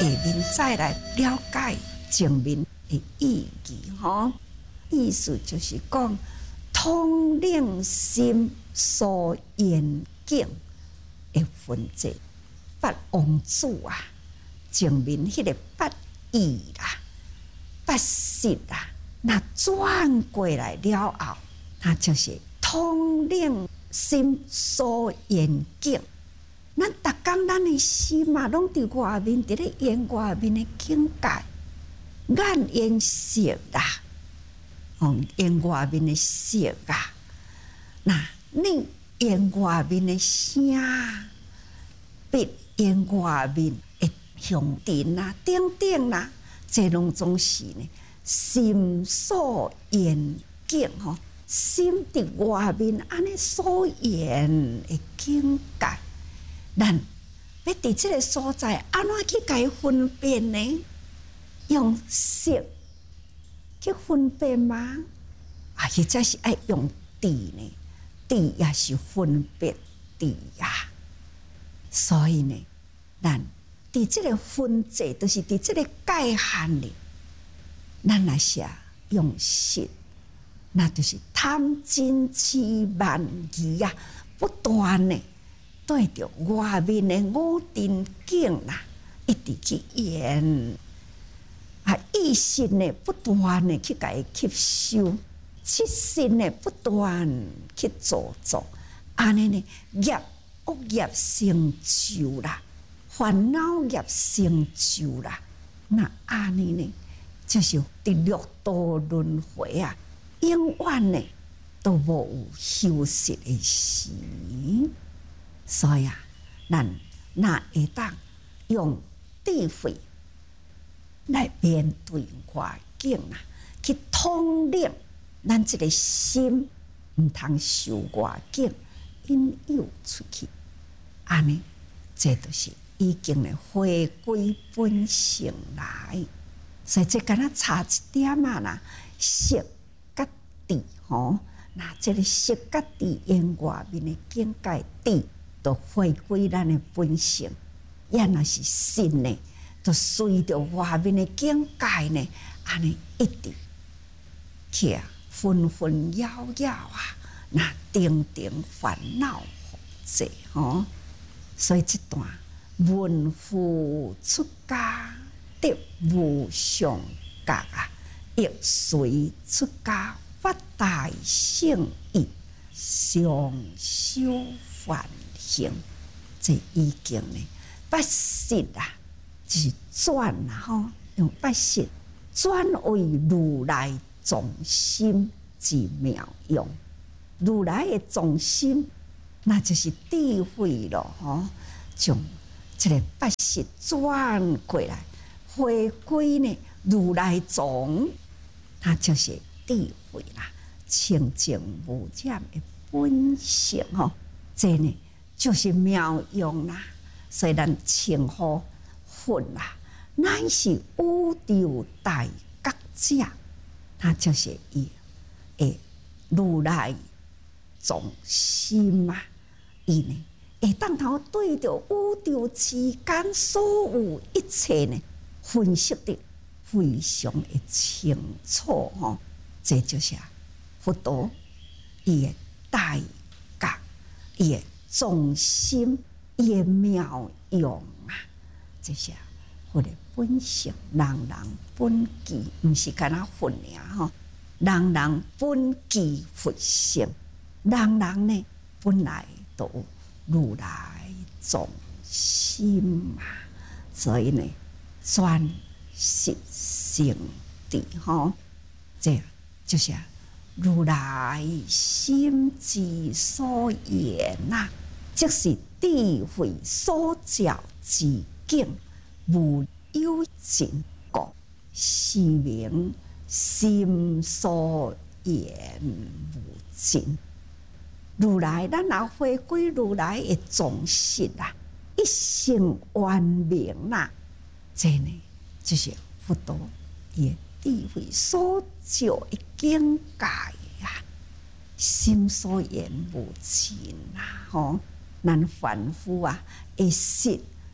下面再来了解正面的意义意思就是讲，统领心所严谨的分际，八王子啊，正面迄个八义啦、八识啦，那转过来了后，它就是统领心所严谨。咱逐工咱的心嘛，拢伫外面，伫咧演外面的境界，眼演色啦，演外面的色啊，那你演外面的声，别演外面的乡镇啦、等等啦，这拢总是呢心所严谨心伫外面安尼所言的境界。咱要伫即个所在，安怎去甲伊分辨呢？用色去分辨吗？或者是爱用智呢？智也是分别智啊。所以呢，咱伫即个分际，就是伫即个界限里，咱若是用色，那就是贪嗔痴慢疑啊，不断呢。对着外面的五尘境啦，一直去演意识呢不断的去甲伊吸收，七心呢不断去做作，安尼呢恶业成就啦，烦恼业成就啦，那安尼呢就是伫六道轮回啊，永远呢都无有休息的时。所以咱若会当用智慧来面对外境去统领咱这个心，唔通受外境引诱出去。安尼，这就是已经呢回归本性来。所以这敢若差一点啦，色甲智那这个色甲智因外面的境界智。都回归咱的本性，也若是心呢，就随着外面的境界呢，安尼一直去纷纷扰扰啊，那定定烦恼惑者所以这段文夫出家得无上觉啊，亦随出家发大圣意，上修梵。这已经呢，八识啊，就是转用八识转为如来众心之妙用。如来的众心，那就是智慧了将这个八识转过来，回归呢如来众，它就是智慧啦，清净无染的本性这呢。就是妙用啦，所以咱称呼佛啦，乃是宇宙大觉者，他就是伊诶如来众心啊，伊呢会当头对着宇宙之间所有一切呢，分析得非常的清楚这就是佛陀伊的大觉，伊的众心也妙用这些佛的本性，人人本具，不是干那佛尔人人本具佛性，人人呢本来都有如来众心所以呢，专是性地这就是如来心之所言即是智慧所照之境，无有尽故，是名心所言无尽。如来，咱若回归如来的总识一性圆明这呢就是佛陀伊的智慧所照的境界心所言无尽咱凡夫会识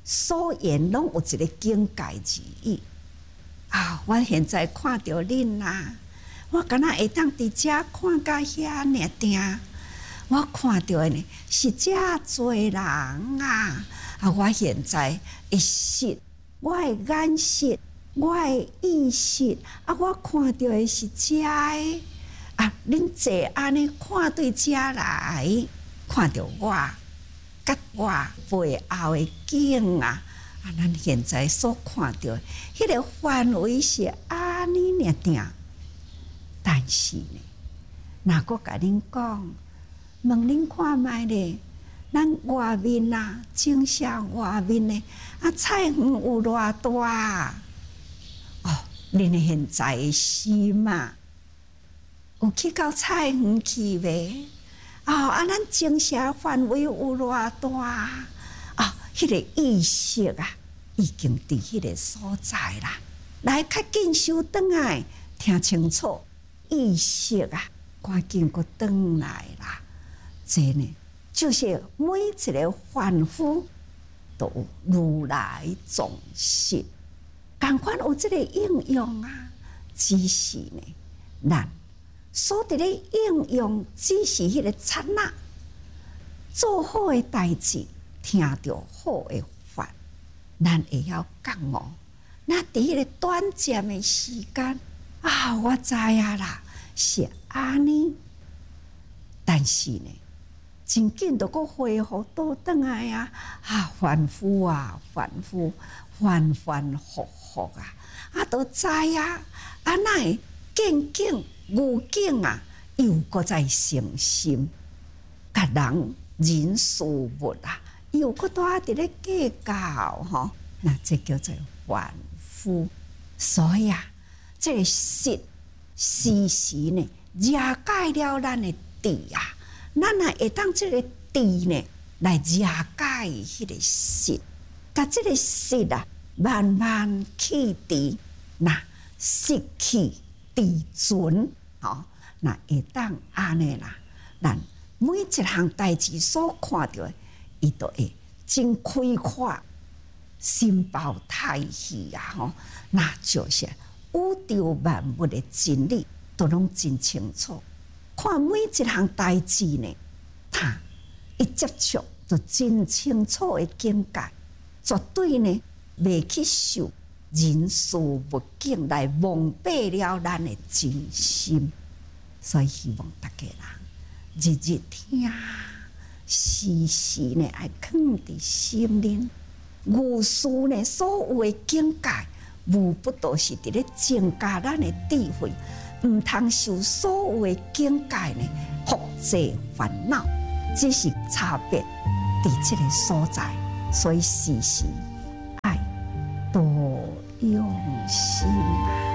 所言拢有一个境界之意。我现在看到恁啦，我敢若会当伫遮看到遐尔定，我看到的呢是遮多人啊！我现在会识，我的眼识，我的意识，我看到的是遮的恁坐安尼看对遮来，看到我，甲我背后的景咱现在所看到的迄个范围是安尼尔定，但是呢，若佫甲恁讲，问恁看觅咧，咱外面正式外面呢彩虹有偌大？恁现在的心有去到彩虹去未？咱正式范围有偌大？迄个意识已经伫迄个所在啦。来，较紧收转来，听清楚，意识赶紧佫转来啦。这呢，就是每一个凡夫都有如来藏识，同款有这个应用只是呢，咱所伫咧应用，只是迄个刹那做好的代志。听到好的法，咱会晓觉悟。那伫迄个短暂的时间我知影啦，是安尼。但是呢，真紧就佫恢复倒转来凡夫凡夫，反反复复都知哪会见境无境又佫在成心，甲人人事物又佫拄伫咧计较那这叫做凡夫。所以这个识时时呢，遮解了咱的智咱也会当这个智呢来遮解迄个识，甲这个识慢慢去除，失去自存那会当安尼啦。咱每一项代志所看到的，伊都会真开阔，心包太虚那就是宇宙万物的真理，都拢真清楚。看每一项代志呢，他一接触就真清楚的境界，绝对呢袂去受人事物境来蒙蔽了咱的真心。所以希望大家日日听，时时呢爱放伫心灵。无事呢所有的境界，无不都是伫咧增加咱的智慧，唔通受所有的境界呢复制烦恼，只是差别伫这个所在。所以时时爱多用心